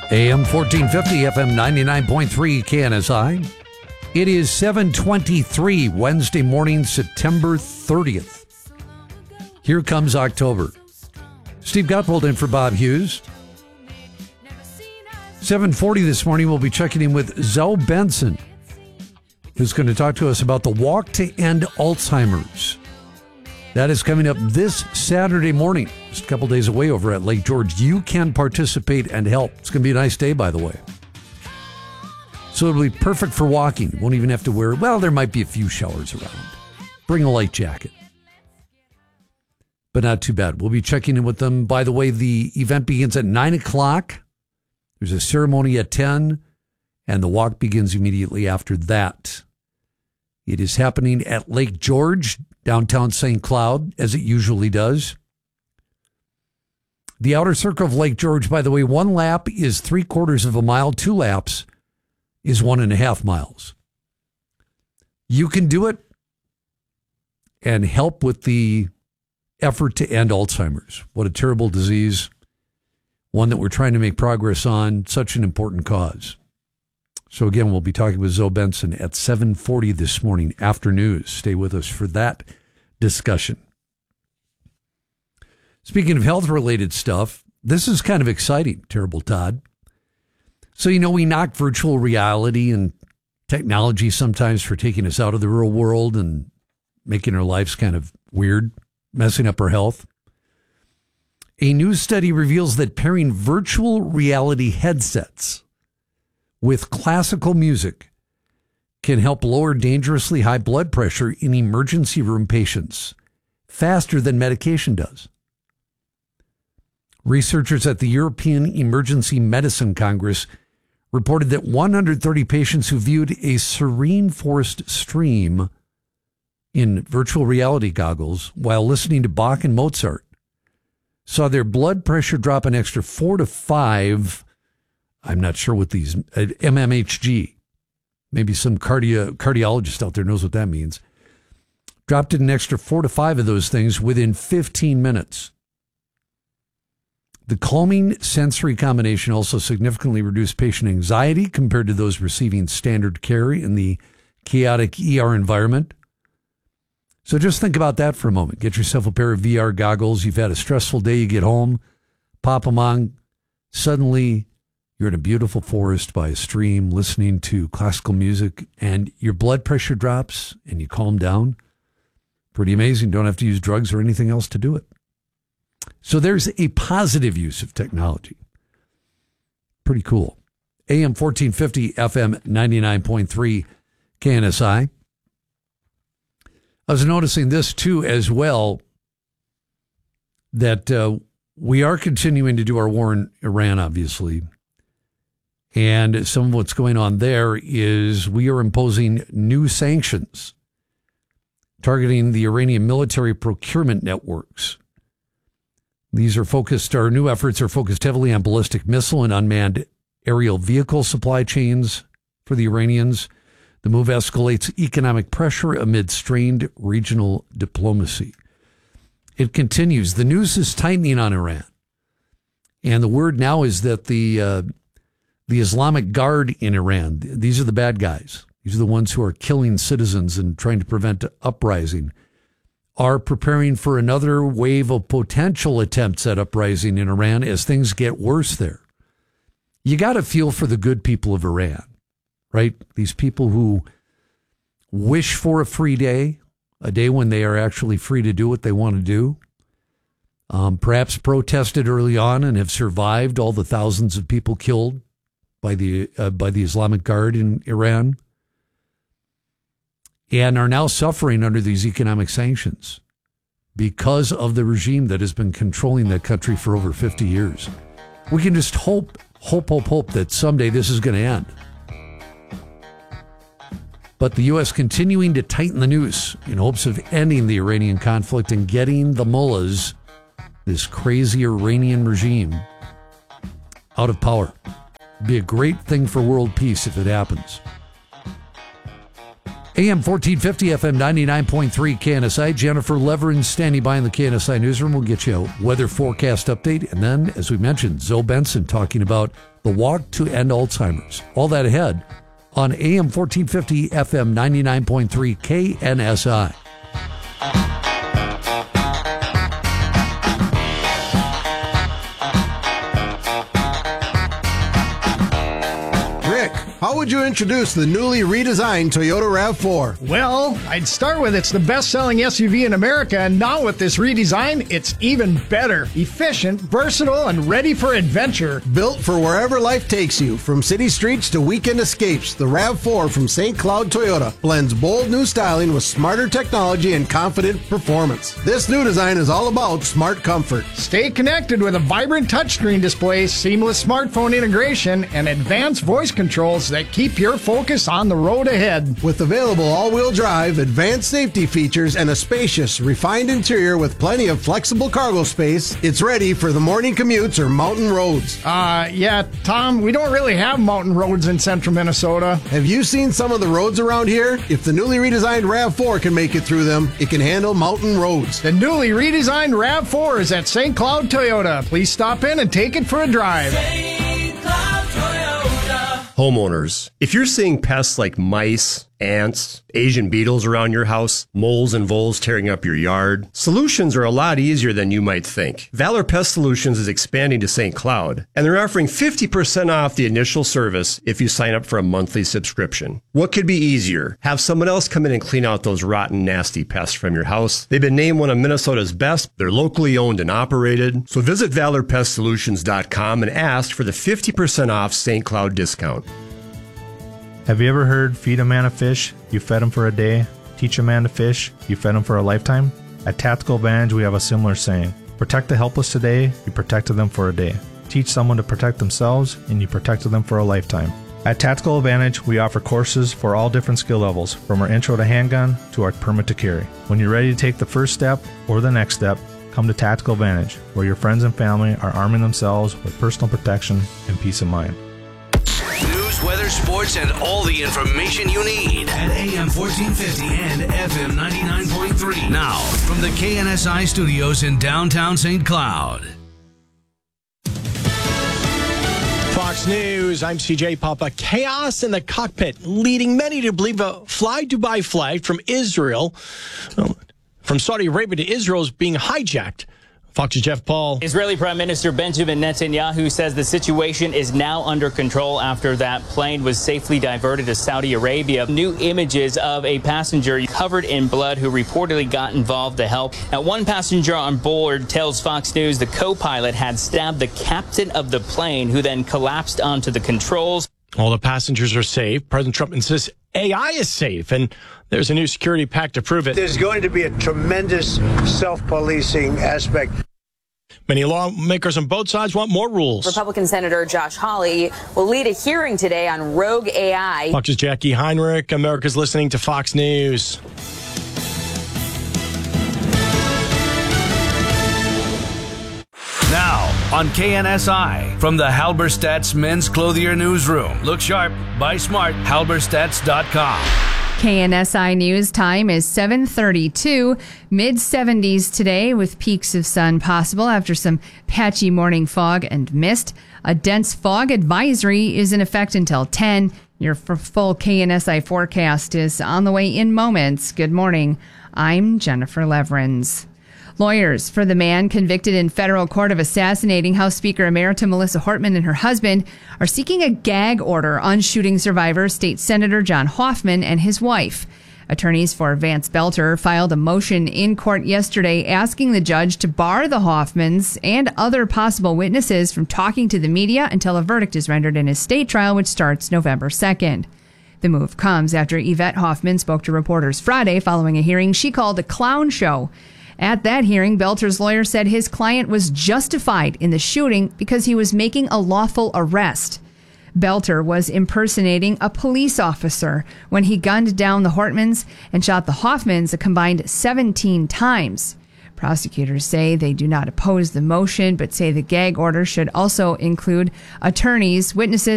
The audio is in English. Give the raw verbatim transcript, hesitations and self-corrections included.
A M fourteen fifty, F M ninety-nine point three, K N S I. It is seven twenty-three, Wednesday morning, September thirtieth. Here comes October. Steve Gottwald in for Bob Hughes. seven forty this morning, we'll be checking in with Zoe Benson, who's going to talk to us about the Walk to End Alzheimer's. That is coming up this Saturday morning, just a couple days away over at Lake George. You can participate and help. It's going to be a nice day, by the way. So it'll be perfect for walking. You won't even have to wear, well, there might be a few showers around. Bring a light jacket. But not too bad. We'll be checking in with them. By the way, the event begins at nine o'clock. There's a ceremony at ten, and the walk begins immediately after that. It is happening at Lake George, downtown Saint Cloud, as it usually does. The outer circle of Lake George, by the way, one lap is three quarters of a mile. Two laps is one and a half miles. You can do it and help with the effort to end Alzheimer's. What a terrible disease. One that we're trying to make progress on. Such an important cause. So again, we'll be talking with Zoe Benson at seven forty this morning after news. Stay with us for that discussion. Speaking of health-related stuff, this is kind of exciting, Terrible Todd. So, you know, we knock virtual reality and technology sometimes for taking us out of the real world and making our lives kind of weird, messing up our health. A new study reveals that pairing virtual reality headsets with classical music can help lower dangerously high blood pressure in emergency room patients faster than medication does. Researchers at the European Emergency Medicine Congress reported that one hundred thirty patients who viewed a serene forest stream in virtual reality goggles while listening to Bach and Mozart saw their blood pressure drop an extra four to five. I'm not sure what these, uh, M M H G, maybe some cardio, cardiologist out there knows what that means, dropped an extra four to five of those things within fifteen minutes. The calming sensory combination also significantly reduced patient anxiety compared to those receiving standard care in the chaotic E R environment. So just think about that for a moment. Get yourself a pair of V R goggles. You've had a stressful day. You get home, pop them on. Suddenly, you're in a beautiful forest by a stream listening to classical music, and your blood pressure drops and you calm down. Pretty amazing. Don't have to use drugs or anything else to do it. So there's a positive use of technology. Pretty cool. A M fourteen fifty, F M ninety-nine point three, K N S I. I was noticing this too as well, that uh, we are continuing to do our war in Iran, obviously. And some of what's going on there is we are imposing new sanctions targeting the Iranian military procurement networks. These are focused, our new efforts are focused heavily on ballistic missile and unmanned aerial vehicle supply chains for the Iranians. The move escalates economic pressure amid strained regional diplomacy. It continues. The news is tightening on Iran. And the word now is that the uh, the Islamic Guard in Iran, these are the bad guys. These are the ones who are killing citizens and trying to prevent uprising, are preparing for another wave of potential attempts at uprising in Iran as things get worse there. You got to feel for the good people of Iran, right? These people who wish for a free day, a day when they are actually free to do what they want to do. Um, perhaps protested early on and have survived all the thousands of people killed by the uh, by the Islamic Guard in Iran, and are now suffering under these economic sanctions because of the regime that has been controlling that country for over fifty years. We can just hope, hope, hope, hope that someday this is going to end. But the U S continuing to tighten the noose in hopes of ending the Iranian conflict and getting the mullahs, this crazy Iranian regime, out of power. Be a great thing for world peace if it happens. A M fourteen fifty, F M ninety-nine point three K N S I. Jennifer Leverin standing by in the K N S I newsroom. We'll get you a weather forecast update. And then, as we mentioned, Zoe Benson talking about the walk to end Alzheimer's. All that ahead on A M fourteen fifty, F M ninety-nine point three K N S I. How would you introduce the newly redesigned Toyota RAV four? Well, I'd start with it's the best-selling S U V in America, and now with this redesign, it's even better. Efficient, versatile, and ready for adventure. Built for wherever life takes you, from city streets to weekend escapes, the RAV four from Saint Cloud Toyota blends bold new styling with smarter technology and confident performance. This new design is all about smart comfort. Stay connected with a vibrant touchscreen display, seamless smartphone integration, and advanced voice controls that keep your focus on the road ahead. With available all-wheel drive, advanced safety features, and a spacious, refined interior with plenty of flexible cargo space, it's ready for the morning commutes or mountain roads. Uh, yeah, Tom, we don't really have mountain roads in central Minnesota. Have you seen some of the roads around here? If the newly redesigned RAV four can make it through them, it can handle mountain roads. The newly redesigned RAV four is at Saint Cloud Toyota. Please stop in and take it for a drive. Saint Cloud Toyota. Homeowners, if you're seeing pests like mice, ants, Asian beetles around your house, moles and voles tearing up your yard, solutions are a lot easier than you might think. Valor Pest Solutions is expanding to Saint Cloud, and they're offering fifty percent off the initial service if you sign up for a monthly subscription. What could be easier? Have someone else come in and clean out those rotten, nasty pests from your house. They've been named one of Minnesota's best. They're locally owned and operated. So visit valor pest solutions dot com and ask for the fifty percent off Saint Cloud discount. Have you ever heard, feed a man a fish, you fed him for a day? Teach a man to fish, you fed him for a lifetime? At Tactical Advantage, we have a similar saying. Protect the helpless today, you protected them for a day. Teach someone to protect themselves, and you protected them for a lifetime. At Tactical Advantage, we offer courses for all different skill levels, from our intro to handgun to our permit to carry. When you're ready to take the first step or the next step, come to Tactical Advantage, where your friends and family are arming themselves with personal protection and peace of mind. Weather, sports, and all the information you need at A M fourteen fifty and F M ninety-nine point three. Now, from the K N S I studios in downtown Saint Cloud. Fox News, I'm C J Papa. Chaos in the cockpit, leading many to believe a Fly Dubai flight from Israel, from Saudi Arabia to Israel, is being hijacked. Fox's Jeff Paul. Israeli Prime Minister Benjamin Netanyahu says the situation is now under control after that plane was safely diverted to Saudi Arabia. New images of a passenger covered in blood who reportedly got involved to help. Now, one passenger on board tells Fox News the co-pilot had stabbed the captain of the plane, who then collapsed onto the controls. All the passengers are safe. President Trump insists A I is safe, and there's a new security pact to prove it. There's going to be a tremendous self-policing aspect. Many lawmakers on both sides want more rules. Republican Senator Josh Hawley will lead a hearing today on rogue A I. Fox's Jackie Heinrich. America's listening to Fox News. Now, on K N S I, from the Halberstadt's Men's Clothier Newsroom. Look sharp, buy smart, halberstats dot com. K N S I News time is seven thirty-two, mid seventies today with peaks of sun possible after some patchy morning fog and mist. A dense fog advisory is in effect until ten. Your full K N S I forecast is on the way in moments. Good morning. I'm Jennifer Leverins. Lawyers for the man convicted in federal court of assassinating House Speaker Emerita Melissa Hortman and her husband are seeking a gag order on shooting survivor State Senator John Hoffman and his wife. Attorneys for Vance Belter filed a motion in court yesterday asking the judge to bar the Hoffmans and other possible witnesses from talking to the media until a verdict is rendered in his state trial, which starts November second. The move comes after Yvette Hoffman spoke to reporters Friday following a hearing she called a clown show. At that hearing, Belter's lawyer said his client was justified in the shooting because he was making a lawful arrest. Belter was impersonating a police officer when he gunned down the Hortmans and shot the Hoffmans a combined seventeen times. Prosecutors say they do not oppose the motion, but say the gag order should also include attorneys, witnesses,